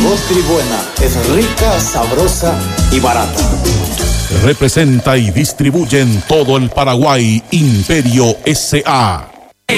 Nutribuena es rica, sabrosa y barata. Representa y distribuye en todo el Paraguay Imperio S.A.